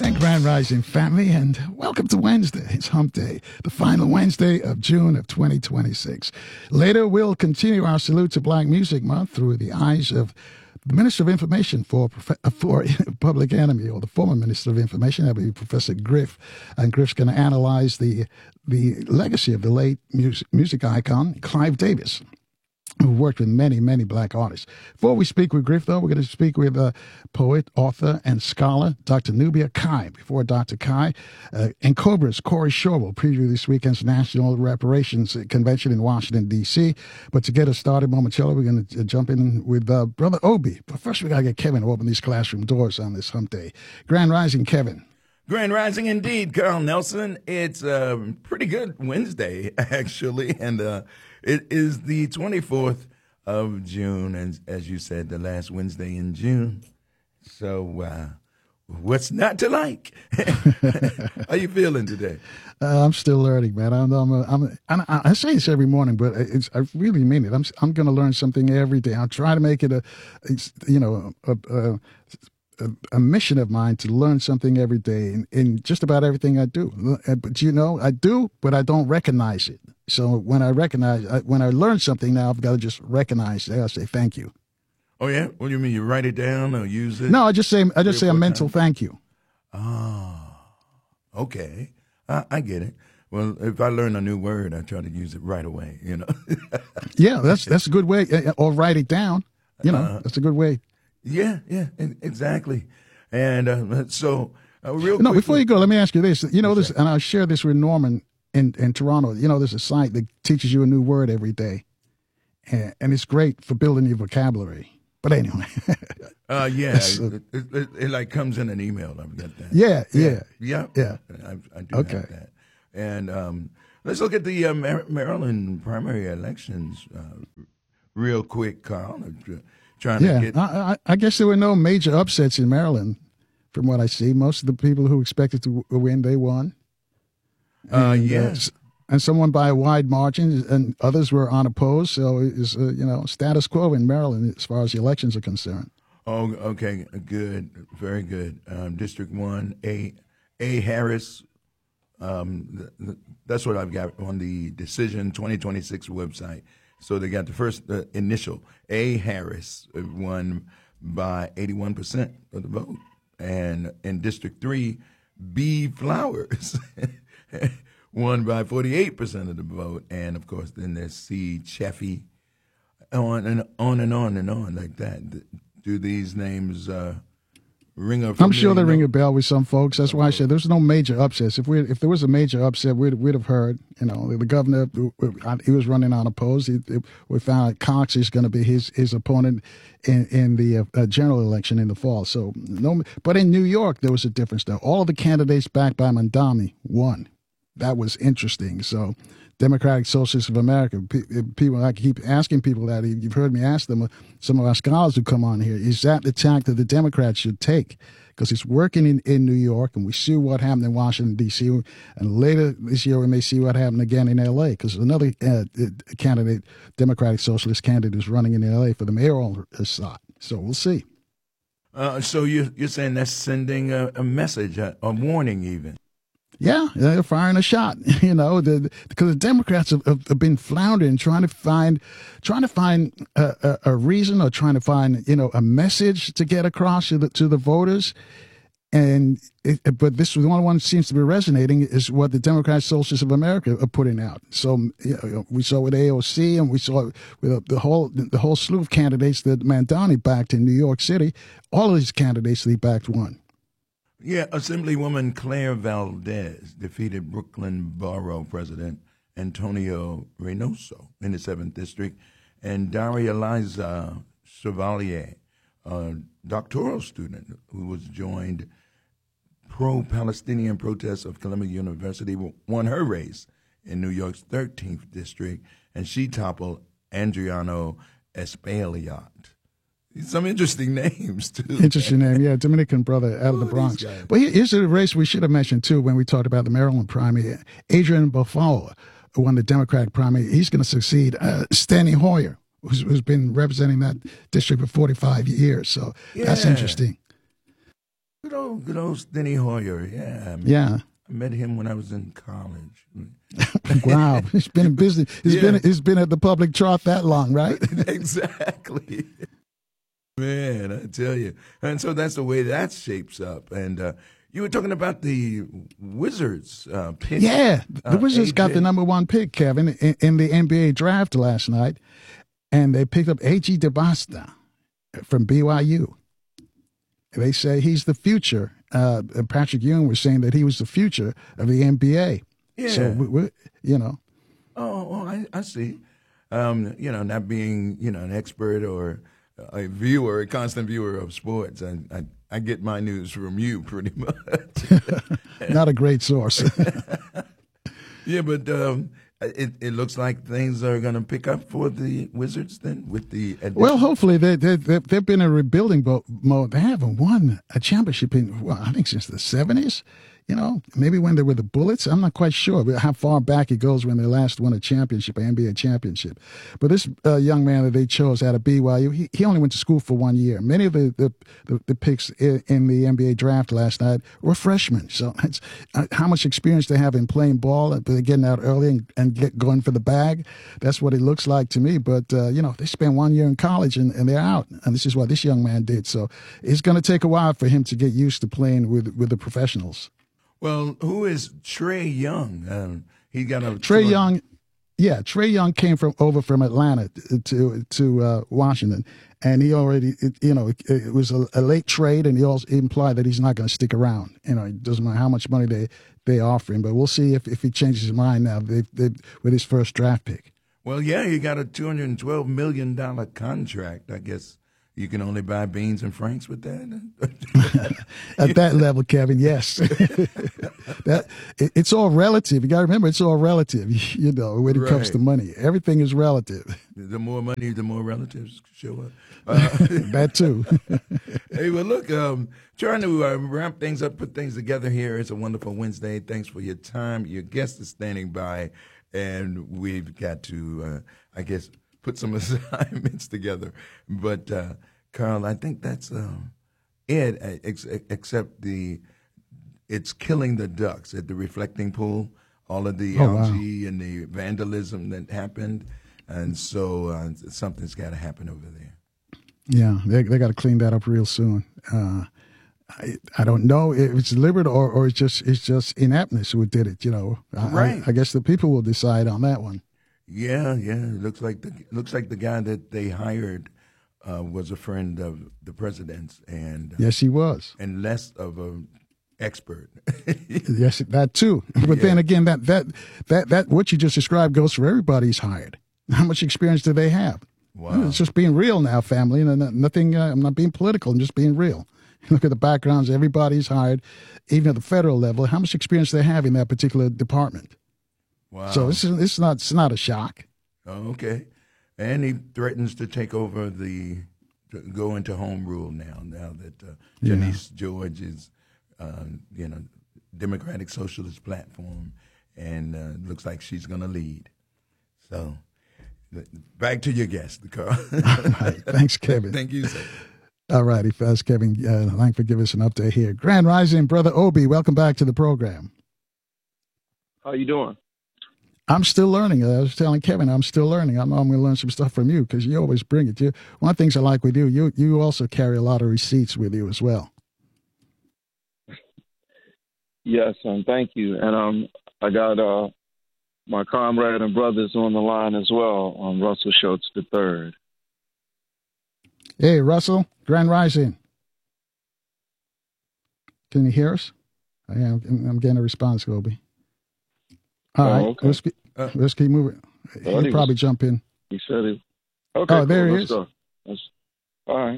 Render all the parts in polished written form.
Grand Rising family, and welcome to Wednesday. It's Hump Day, the final Wednesday of June of 2026. Later, we'll continue our salute to Black Music Month through the eyes of the Minister of Information for Public Enemy, or the former Minister of Information. That would be Professor Griff. And Griff's going to analyze the legacy of the late music icon, Clive Davis, who worked with many, many black artists. Before we speak with Griff, though, we're going to speak with poet, author, and scholar, Dr. Nubia Kai. Before Dr. Kai, and Cobra's Corey Shore will preview this weekend's National Reparations Convention in Washington, D.C. But to get us started momentarily, we're going to jump in with Brother Obi. But first, we got to get Kevin to open these classroom doors on this Hump Day. Grand Rising, Kevin. Grand Rising indeed, Carl Nelson. It's a pretty good Wednesday, actually, and it is the 24th of June, and as you said, the last Wednesday in June. So what's not to like? How you feeling today? I'm still learning, man. I say this every morning, but I really mean it. I'm going to learn something every day. I'll try to make it a mission of mine to learn something every day in just about everything I do. But I do, but I don't recognize it. So when I learn something now, I've got to just recognize it. I say thank you. Oh yeah? What do you mean? You write it down or use it? No, I just say a mental thank you. Ah, okay. I get it. Well, if I learn a new word, I try to use it right away. Yeah, that's a good way. Or write it down. That's a good way. Yeah, exactly. And so, real no, quickly, before you go, let me ask you this. This, and I'll share this with Norman in Toronto. There's a site that teaches you a new word every day, and it's great for building your vocabulary. But anyway. It like comes in an email. I've got that. Yeah. I do have that. And let's look at the Maryland primary elections real quick, Carl. I guess there were no major upsets in Maryland, from what I see. Most of the people who expected to win, they won. Yes. And some won by a wide margin, and others were unopposed. So it's status quo in Maryland as far as the elections are concerned. Oh, okay, good, very good. District 1, A. Harris. That's what I've got on the Decision 2026 website. So they got the first initial. A. Harris won by 81% of the vote. And in District 3, B. Flowers won by 48% of the vote. And, of course, then there's C. Chaffee, on and on and on and on like that. Do these names ring a bell? I'm sure they ring a bell with some folks. That's why I said there's no major upsets. If there was a major upset, we'd have heard. The governor, he was running unopposed. We found Cox is going to be his opponent in the general election in the fall. So no, but in New York there was a difference though. All of the candidates backed by Mamdani won. That was interesting. So Democratic Socialists of America, people, I keep asking people that. You've heard me ask them, some of our scholars who come on here, is that the tack that the Democrats should take? Because it's working in New York, and we see what happened in Washington, D.C., and later this year we may see what happened again in L.A., because another candidate, Democratic Socialist candidate, is running in L.A. for the mayoral slot. So we'll see. So you're saying that's sending a message, a warning even? Yeah, they're firing a shot, because the Democrats have been floundering, trying to find a reason, or trying to find, a message to get across to the voters. But this one seems to be resonating is what the Democratic Socialists of America are putting out. So we saw with AOC, and we saw with the whole slew of candidates that Mamdani backed in New York City. All of these candidates that he backed won. Yeah, Assemblywoman Claire Valdez defeated Brooklyn Borough President Antonio Reynoso in the 7th District, and Daria Liza Chevalier, a doctoral student who was joined pro-Palestinian protests of Columbia University, won her race in New York's 13th District, and she toppled Adriano Espaillat. Some interesting names, too. Interesting name, yeah. Dominican brother out of the Bronx. But here's a race we should have mentioned, too, when we talked about the Maryland primary. Adrian Buffalo, who won the Democratic primary, he's going to succeed Steny Hoyer, who's been representing that district for 45 years. So that's interesting. Good old Steny Hoyer. Yeah. Yeah. I met him when I was in college. Wow. He's been in business. He's been at the public trough that long, right? Exactly. Man, I tell you. And so that's the way that shapes up. And you were talking about the Wizards pick. Yeah. The Wizards AJ. got the number one pick, Kevin, in the NBA draft last night. And they picked up A.G. DeBosta from BYU. They say he's the future. Patrick Ewing was saying that he was the future of the NBA. Yeah. So, you know. Oh, I see. Not being, an expert or a constant viewer of sports, I get my news from you pretty much. Not a great source. Yeah, but it looks like things are going to pick up for the Wizards then with the addition. Well, hopefully they've been in rebuilding mode. They haven't won a championship I think since the 70s. Maybe when they were the Bullets. I'm not quite sure how far back it goes when they last won a championship, an NBA championship. But this young man that they chose out of BYU, he only went to school for 1 year. Many of the picks in the NBA draft last night were freshmen. So it's, how much experience they have in playing ball, they're getting out early and going for the bag. That's what it looks like to me. But, they spent 1 year in college and they're out. And this is what this young man did. So it's going to take a while for him to get used to playing with the professionals. Well, who is Trae Young? He got a Trae Young. Yeah, Trae Young came over from Atlanta to Washington, and he already, it was a late trade, and he also implied that he's not going to stick around. It doesn't matter how much money they offer him, but we'll see if he changes his mind now with his first draft pick. Well, yeah, he got a $212 million contract. I guess you can only buy beans and franks with that. At that level, Kevin, yes. It's all relative. You got to remember, it's all relative. When it comes to money, everything is relative. The more money, the more relatives show up. That too. Hey, well, look, trying to wrap things up, put things together here. It's a wonderful Wednesday. Thanks for your time. Your guest is standing by, and we've got to, put some assignments together. But, Carl, I think that's it, except it's killing the ducks at the reflecting pool, all of the algae and the vandalism that happened. And so something's got to happen over there. Yeah, they got to clean that up real soon. I don't know if it's deliberate or it's just ineptness who did it. Right. I guess the people will decide on that one. Yeah. It looks like the guy that they hired was a friend of the president's, and yes, he was, and less of an expert. Yes, that too. But then again, that what you just described goes for everybody he's hired. How much experience do they have? Wow. It's just being real now, family, and nothing. I'm not being political. I'm just being real. Look at the backgrounds everybody's hired, even at the federal level. How much experience they have in that particular department. Wow. So it's not a shock. Oh, okay. And he threatens to take over to go into home rule now that Janice George is, Democratic Socialist platform, and looks like she's going to lead. So back to your guest, Carl. All right. Thanks, Kevin. Thank you, sir. All righty, first, Kevin. Thanks for giving us an update here. Grand Rising, Brother Obi, welcome back to the program. How you doing? I'm still learning. I was telling Kevin, I'm still learning. I'm going to learn some stuff from you because you always bring it. One of the things I like with you, you also carry a lot of receipts with you as well. Yes, thank you. And I got my comrade and brothers on the line as well, Russell Schultz III. Hey, Russell, Grand Rising. Can you hear us? I'm getting a response, Gobi. All right, okay. Let's keep moving. He'll probably jump in. He said it. Okay. Oh, there he is. Go. All right.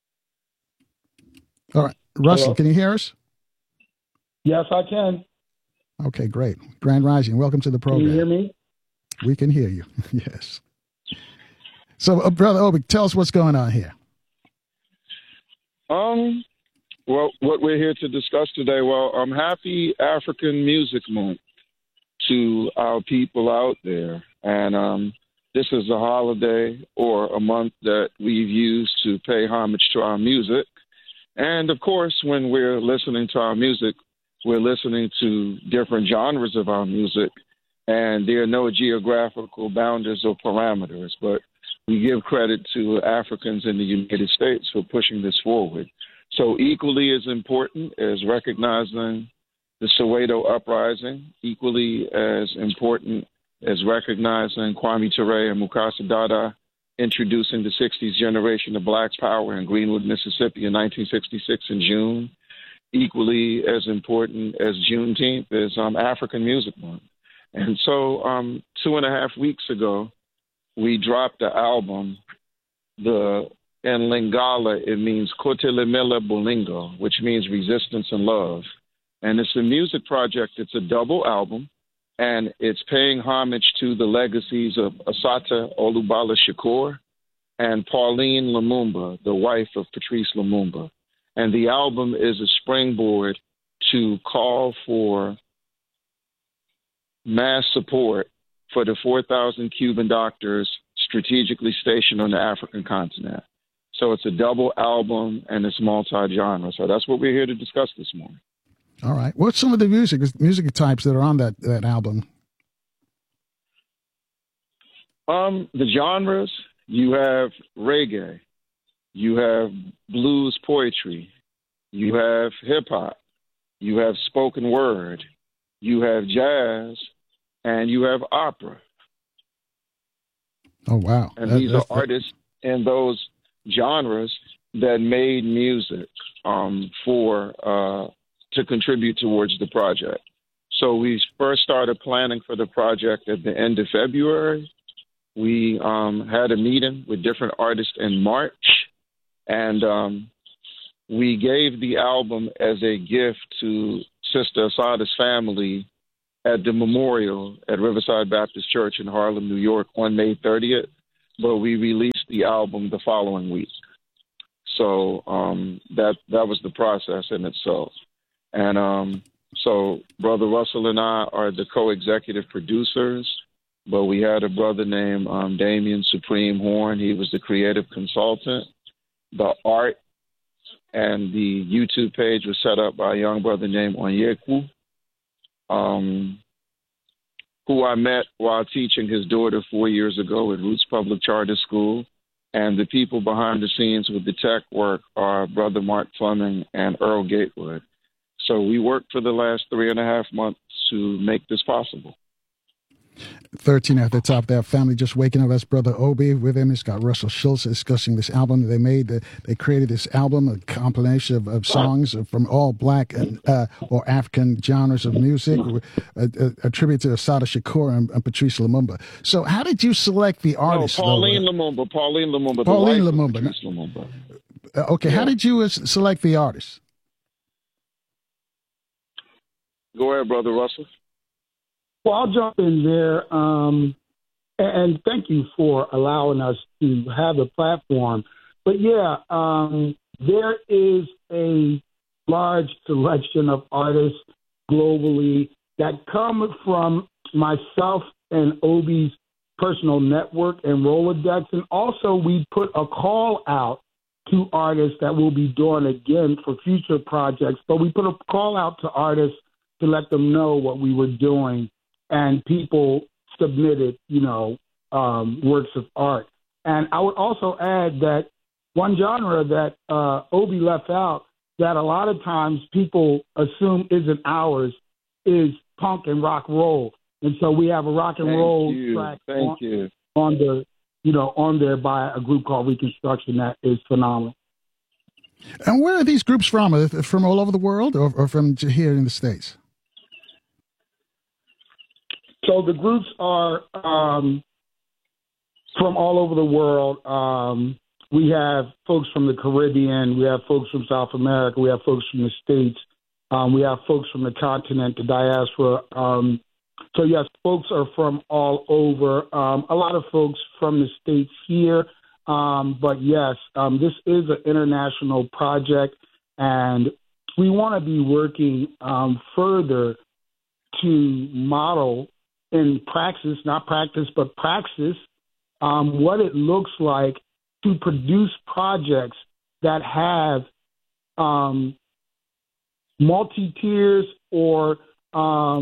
All right, Russell, Hello? Can you hear us? Yes, I can. Okay, great. Grand Rising, welcome to the program. Can you hear me? We can hear you. Yes. So, Brother Obi, tell us what's going on here. Well, what we're here to discuss today, happy African Music Month to our people out there. And this is a holiday or a month that we've used to pay homage to our music. And of course, when we're listening to our music, we're listening to different genres of our music, and there are no geographical boundaries or parameters. But we give credit to Africans in the United States for pushing this forward. So equally as important as recognizing the Soweto uprising, equally as important as recognizing Kwame Ture and Mukasa Dada introducing the 60s generation of Black Power in Greenwood, Mississippi in 1966 in June, equally as important as Juneteenth is African Music Month. And so 2.5 weeks ago, we dropped the album. In Lingala, it means Kotelemela Bolingo, which means resistance and love. And it's a music project. It's a double album, and it's paying homage to the legacies of Assata Olubala Shakur and Pauline Lumumba, the wife of Patrice Lumumba. And the album is a springboard to call for mass support for the 4,000 Cuban doctors strategically stationed on the African continent. So it's a double album and it's multi-genre. So that's what we're here to discuss this morning. All right. What's some of the music types that are on that album? The genres, you have reggae, you have blues poetry, you have hip-hop, you have spoken word, you have jazz, and you have opera. Oh, wow. And these are artists in those genres that made music to contribute towards the project. So we first started planning for the project at the end of February. We had a meeting with different artists in March, and we gave the album as a gift to Sister Assata's family at the memorial at Riverside Baptist Church in Harlem, New York on May 30th, but we released the album the following week. So that was the process in itself. And so Brother Russell and I are the co-executive producers, but we had a brother named Damian Supreme Horn. He was the creative consultant. The art and the YouTube page was set up by a young brother named Onyeku, who I met while teaching his daughter 4 years ago at Roots Public Charter School. And the people behind the scenes with the tech work are Brother Mark Fleming and Earl Gatewood. So we worked for the last 3.5 months to make this possible. 13 at the top there, family just waking up. That's Brother Obi. With him, he's got Russell Schultz discussing this album that they made. They created this album, a compilation of songs from all Black and or African genres of music, a tribute to Assata Shakur and Patrice Lumumba. So how did you select the artists? No, Pauline Lumumba. Pauline Lumumba. Patrice Lumumba. Okay, yeah. How did you select the artists? Go ahead, Brother Russell. Well, I'll jump in there, and thank you for allowing us to have a platform. But yeah, there is a large selection of artists globally that come from myself and Obi's personal network and Rolodex, and also we put a call out to artists that we'll be doing again for future projects. But we put a call out to artists to let them know what we were doing. And people submitted, works of art. And I would also add that one genre that Obi left out that a lot of times people assume isn't ours is punk and rock roll. And so we have a rock and roll track on there by a group called Reconstruction that is phenomenal. And where are these groups from? Are they from all over the world or from here in the States? So the groups are from all over the world. We have folks from the Caribbean. We have folks from South America. We have folks from the States. We have folks from the continent, the diaspora. So, yes, folks are from all over. A lot of folks from the States here. But, yes, this is an international project, and we want to be working further to model in praxis, not practice, but praxis, what it looks like to produce projects that have multi-tiers or 2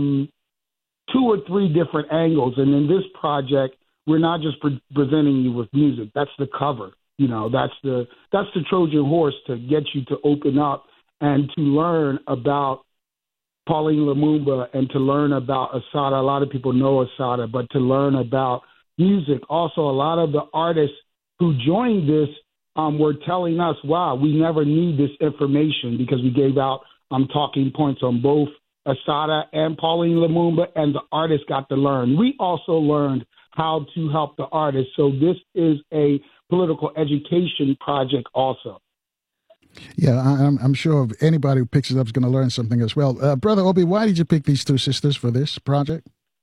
or 3 different angles. And in this project, we're not just presenting you with music. That's the cover. That's the Trojan horse to get you to open up and to learn about Pauline Lumumba and to learn about Assata. A lot of people know Assata, but to learn about music. Also, a lot of the artists who joined this were telling us, wow, we never knew this information, because we gave out talking points on both Assata and Pauline Lumumba, and the artists got to learn. We also learned how to help the artists. So this is a political education project also. Yeah, I'm sure anybody who picks it up is going to learn something as well. Brother Obi, why did you pick these 2 sisters for this project?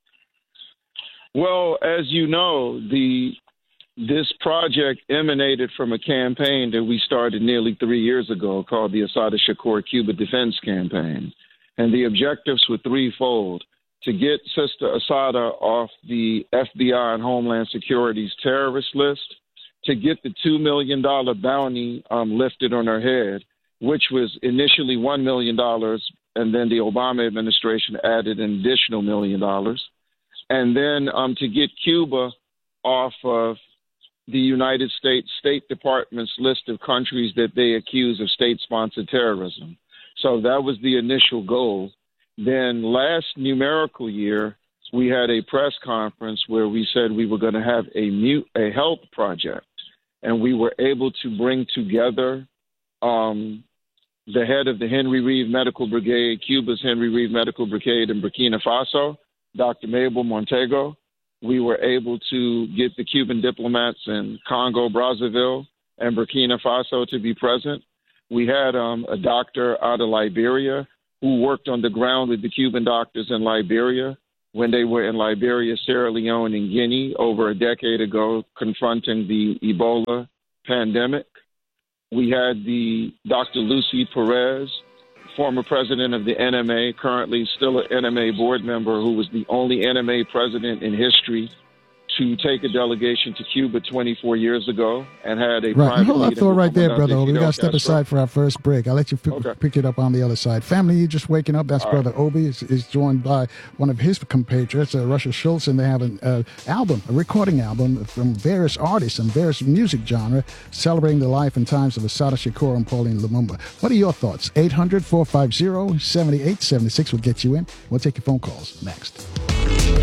Well, as you know, this project emanated from a campaign that we started nearly 3 years ago called the Assata Shakur Cuba Defense Campaign. And the objectives were threefold: to get Sister Assata off the FBI and Homeland Security's terrorist list, to get the $2 million bounty lifted on her head, which was initially $1 million, and then the Obama administration added an additional $1 million, and then to get Cuba off of the United States State Department's list of countries that they accuse of state-sponsored terrorism. So that was the initial goal. Then last numerical year, we had a press conference where we said we were going to have a health project, and we were able to bring together the head of the Henry Reeve Medical Brigade, Cuba's Henry Reeve Medical Brigade in Burkina Faso, Dr. Mabel Montego. We were able to get the Cuban diplomats in Congo, Brazzaville, and Burkina Faso to be present. We had a doctor out of Liberia who worked on the ground with the Cuban doctors in Liberia when they were in Liberia, Sierra Leone, and Guinea over a decade ago, confronting the Ebola pandemic. We had the Dr. Lucy Perez, former president of the NMA, currently still an NMA board member, who was the only NMA president in history to take a delegation to Cuba 24 years ago and had a private Hold that thought right there, Brother Obi. We got to step Castro. aside for our first break. I'll let you pick it up on the other side. Family, you just waking up. That's all Brother right. Obi is joined by one of his compatriots, Russia Schultz, and they have an album, a recording album from various artists and various music genre celebrating the life and times of Assata Shakur and Pauline Lumumba. What are your thoughts? 800-450-7876 will get you in. We'll take your phone calls next.